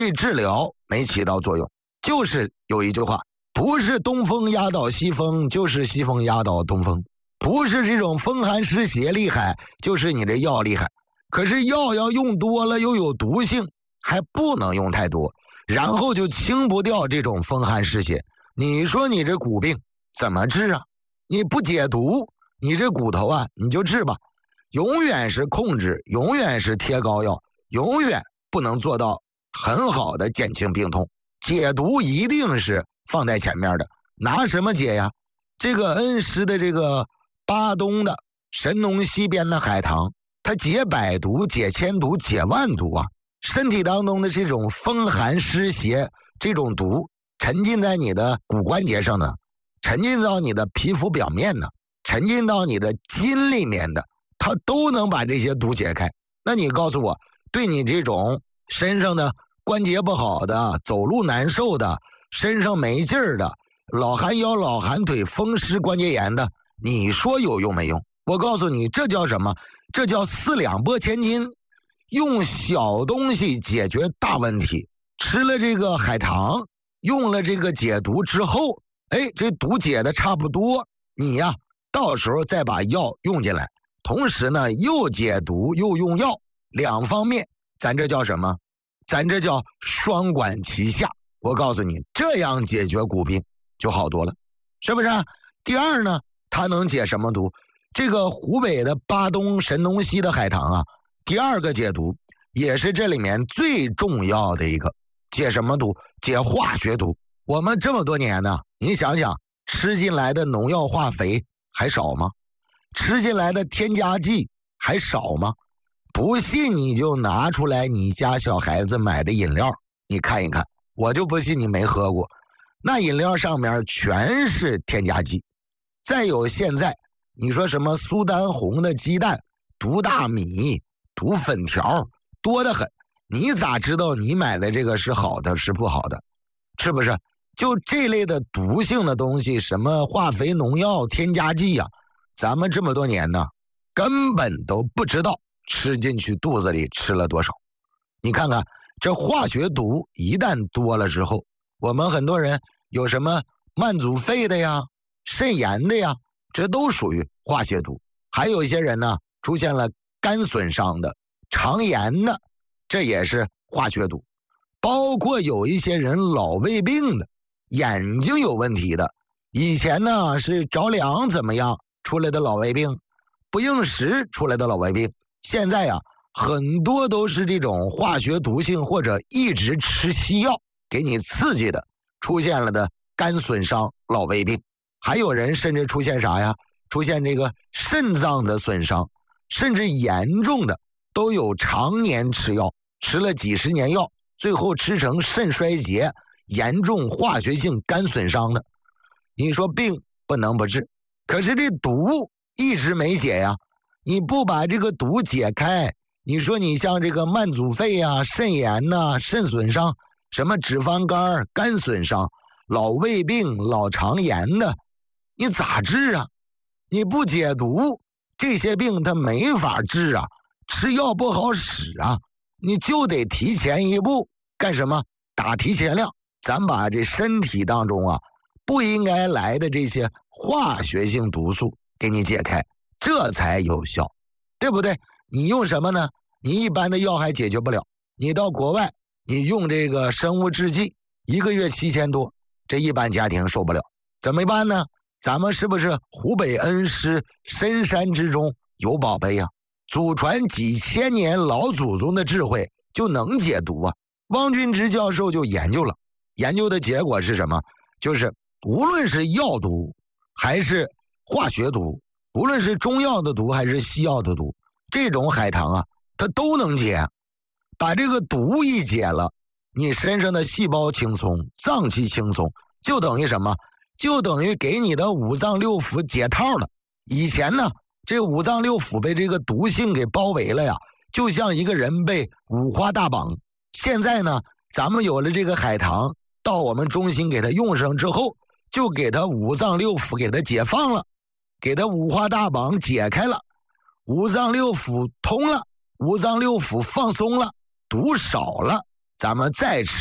对治疗没起到作用。就是有一句话，不是东风压倒西风，就是西风压倒东风。不是这种风寒湿邪厉害，就是你这药厉害。可是药要用多了又有毒性，还不能用太多，然后就清不掉这种风寒湿邪。你说你这骨病怎么治啊？你不解毒，你这骨头啊你就治吧，永远是控制，永远是贴膏药，永远不能做到很好的减轻病痛。解毒一定是放在前面的。拿什么解呀？这个恩施的这个巴东的神农西边的海棠，它解百毒，解千毒，解万毒啊！身体当中的这种风寒湿邪，这种毒沉浸在你的骨关节上的，沉浸到你的皮肤表面的，沉浸到你的筋里面的，它都能把这些毒解开。那你告诉我，对你这种身上的关节不好的，走路难受的，身上没劲儿的，老寒腰老寒腿风湿关节炎的，你说有用没用？我告诉你，这叫什么？这叫四两拨千斤，用小东西解决大问题。吃了这个海棠，用了这个解毒之后，这毒解的差不多，你呀到时候再把药用进来，同时呢又解毒又用药，两方面，咱这叫什么？咱这叫双管齐下。我告诉你，这样解决骨病就好多了，是不是？第二呢，它能解什么毒？这个湖北的巴东神农溪的海棠啊，第二个解毒也是这里面最重要的一个。解什么毒？解化学毒。我们这么多年呢，你想想，吃进来的农药化肥还少吗？吃进来的添加剂还少吗？不信你就拿出来你家小孩子买的饮料，你看一看，我就不信你没喝过。那饮料上面全是添加剂。再有现在你说什么苏丹红的鸡蛋、毒大米、毒粉条，多得很，你咋知道你买的这个是好的是不好的？是不是？就这类的毒性的东西，什么化肥、农药、添加剂呀，咱们这么多年呢，根本都不知道吃进去肚子里吃了多少。你看看这化学毒一旦多了之后，我们很多人有什么慢阻肺的呀、肾炎的呀，这都属于化学毒。还有一些人呢出现了肝损伤的、肠炎的，这也是化学毒。包括有一些人老胃病的、眼睛有问题的，以前呢是着凉怎么样出来的老胃病，不应时出来的老胃病，现在呀很多都是这种化学毒性或者一直吃西药给你刺激的出现了的肝损伤、老胃病。还有人甚至出现啥呀？出现这个肾脏的损伤，甚至严重的都有常年吃药，吃了几十年药，最后吃成肾衰竭、严重化学性肝损伤的。你说病不能不治，可是这毒一直没解呀。你不把这个毒解开，你说你像这个慢阻肺啊、肾炎呐、肾损伤，什么脂肪肝、肝损伤、老胃病、老肠炎的，你咋治啊？你不解毒，这些病它没法治啊，吃药不好使啊，你就得提前一步干什么？打提前量，咱把这身体当中啊不应该来的这些化学性毒素给你解开，这才有效，对不对？你用什么呢？你一般的药还解决不了，你到国外你用这个生物制剂，1个月7000多，这一般家庭受不了，怎么办呢？咱们是不是湖北恩施深山之中有宝贝呀？祖传几千年老祖宗的智慧就能解毒啊！汪君直教授就研究了，研究的结果是什么？就是无论是药毒还是化学毒，无论是中药的毒还是西药的毒，这种海棠啊它都能解。把这个毒一解了，你身上的细胞轻松，脏器轻松，就等于什么？就等于给你的五脏六腑解套了。以前呢这五脏六腑被这个毒性给包围了呀，就像一个人被五花大绑。现在呢咱们有了这个海棠，到我们中心给它用上之后，就给它五脏六腑给它解放了，给它五花大绑解开了，五脏六腑通了，五脏六腑放松了，毒少了， 咱们再吃。